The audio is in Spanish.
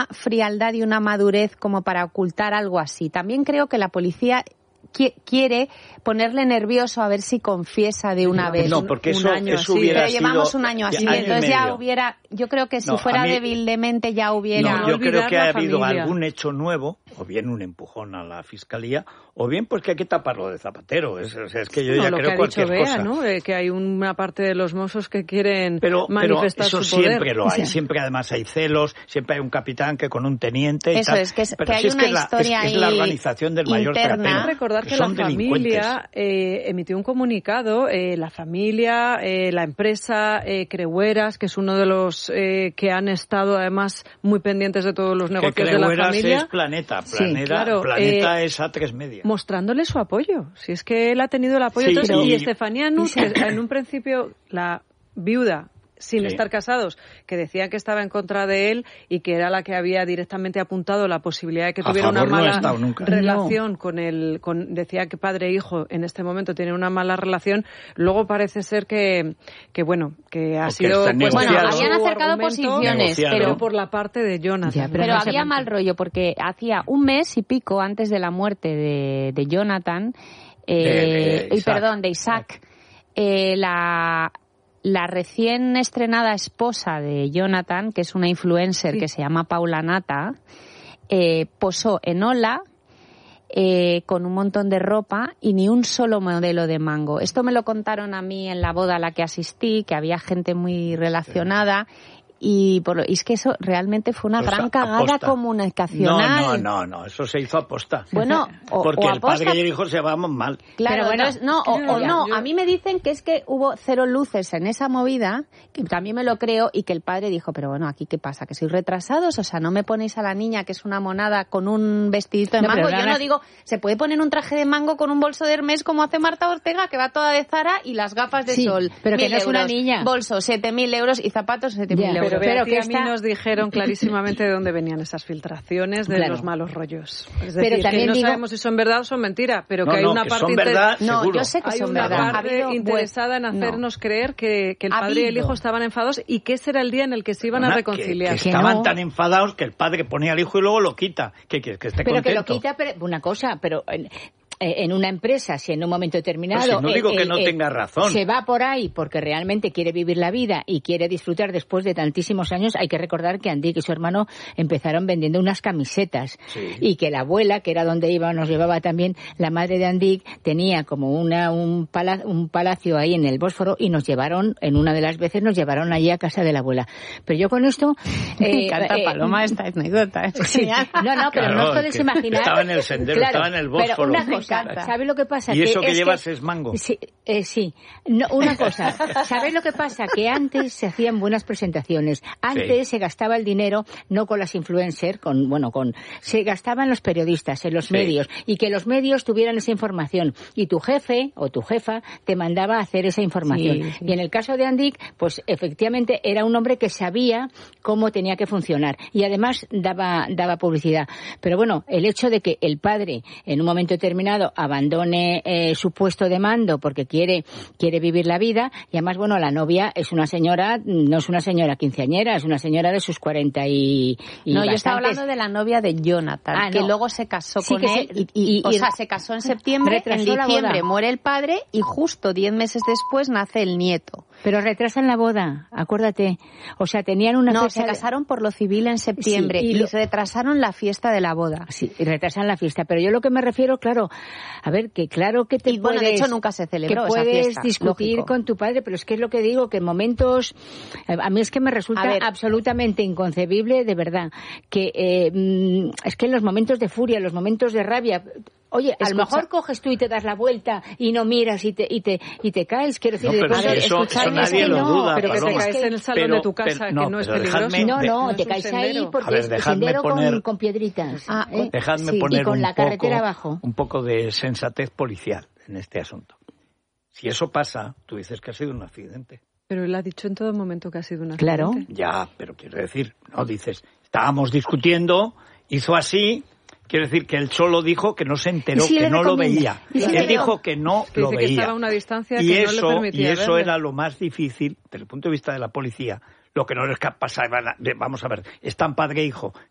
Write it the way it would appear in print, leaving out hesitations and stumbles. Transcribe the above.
frialdad y una madurez como para ocultar algo así. También creo que la policía quiere ponerle nervioso a ver si confiesa de una vez. No, porque eso hubiera pero llevamos sido un año así, entonces ya hubiera, yo creo que si fuera débil de mente ya hubiera... No, yo creo que ha habido algún hecho nuevo, o bien un empujón a la fiscalía, o bien pues que hay que taparlo de Zapatero. Es que yo ya creo cualquier cosa. ¿No? Que hay una parte de los Mossos que quieren manifestar eso su poder. Siempre lo hay, siempre además hay celos, siempre hay un capitán que con un teniente y eso tal. Es que pero hay una historia es la organización del mayor interna. Recordar que la familia emitió un comunicado, la familia, la empresa, Creueras, que es uno de los que han estado además muy pendientes de todos los negocios de la familia. Es Planeta, claro, Planeta es A3 Media. Mostrándole su apoyo, si es que él ha tenido el apoyo. Y Estefanía Nuz, que en un principio la viuda, sin estar casados, que decía que estaba en contra de él y que era la que había directamente apuntado la posibilidad de que tuviera una mala relación decía que padre e hijo en este momento tienen una mala relación. Luego parece ser que ha sido habían acercado posiciones, pero por la parte de Jonathan. Pero había mal rollo porque hacía un mes y pico antes de la muerte de Jonathan, de Isaac, la recién estrenada esposa de Jonathan, que es una influencer que se llama Paula Nata, posó en Hola con un montón de ropa y ni un solo modelo de mango. Esto me lo contaron a mí en la boda a la que asistí, que había gente muy relacionada. Y es que eso realmente fue una gran cagada comunicacional. No, eso se hizo aposta. Bueno, porque o el padre y el hijo se llevaban mal. Claro, pero a mí me dicen que es que hubo cero luces en esa movida, que también me lo creo, y que el padre dijo, pero bueno, ¿aquí qué pasa? ¿Que sois retrasados? O sea, ¿no me ponéis a la niña, que es una monada, con un vestidito de mango? Yo no digo, se puede poner un traje de mango con un bolso de Hermès como hace Marta Ortega, que va toda de Zara, y las gafas de sol. Pero que no es una niña. Bolso, 7.000 euros y zapatos, 7.000 euros. Pero que a mí nos dijeron clarísimamente de dónde venían esas filtraciones de los malos rollos. Es decir, pero también que no sabemos si son verdad o son mentira, pero que hay una parte yo sé que son verdad. Parte interesada en hacernos creer que el padre y el hijo estaban enfadados y que ese era el día en el que se iban a reconciliar. Que estaban tan enfadados que el padre ponía al hijo y luego lo quita. Que esté contento. Pero que lo quita, una cosa, pero... en una empresa, si en un momento determinado pues si no digo que no tenga razón, se va por ahí porque realmente quiere vivir la vida y quiere disfrutar después de tantísimos años, hay que recordar que Andic y su hermano empezaron vendiendo unas camisetas y que la abuela, que era donde nos llevaba también la madre de Andic, tenía como un palacio ahí en el Bósforo y nos llevaron, en una de las veces nos llevaron allí a casa de la abuela. Pero yo con esto... Me encanta, Paloma, esta anécdota. No, pero no os podéis imaginar... Estaba en el sendero, estaba en el Bósforo. Pero una cosa, ¿sabes lo que pasa? Y eso que llevas es mango. Sí. No, una cosa, ¿sabes lo que pasa? Que antes se hacían buenas presentaciones. Antes se gastaba el dinero, no con las influencers, se gastaba en los periodistas, en los medios, y que los medios tuvieran esa información. Y tu jefe o tu jefa te mandaba a hacer esa información. Sí. Y en el caso de Andic, pues efectivamente era un hombre que sabía cómo tenía que funcionar. Y además daba publicidad. Pero bueno, el hecho de que el padre, en un momento determinado, abandone su puesto de mando porque quiere vivir la vida, y además, la novia es una señora, no es una señora quinceañera, es una señora de sus 40 y no, yo estaba hablando de la novia de Jonathan, que luego se casó con él, se casó en septiembre, en diciembre muere el padre y justo 10 meses después nace el nieto. Pero retrasan la boda, acuérdate. O sea, tenían una fecha... No, se casaron por lo civil en septiembre y les retrasaron la fiesta de la boda. Sí, y retrasan la fiesta. Pero yo lo que me refiero, claro, a ver, que claro que te puedes... de hecho nunca se celebró esa fiesta. Que puedes discutir lógico. Con tu padre, pero es que es lo que digo, que en momentos... A mí es que me resulta absolutamente inconcebible, de verdad, que es que en los momentos de furia, en los momentos de rabia... Oye, a lo mejor coges tú y te das la vuelta y no miras y te caes, quiero decir... No, pero eso nadie lo duda, pero que te caes en el salón de tu casa, que no es peligroso. No, te caes ahí porque es sendero con piedritas. Dejadme poner y con la carretera abajo. Un poco de sensatez policial en este asunto. Si eso pasa, tú dices que ha sido un accidente. Pero él ha dicho en todo momento que ha sido un accidente. Claro. Ya, pero quiero decir, no dices, estábamos discutiendo, hizo así... Quiero decir que él solo dijo que no se enteró, que no lo veía. Él dijo que no lo veía. Que estaba a una distancia y que eso, no le permitía y eso verle. era lo más difícil, desde el punto de vista de la policía. Lo que no les pasaba, vamos a ver, están padre e hijo,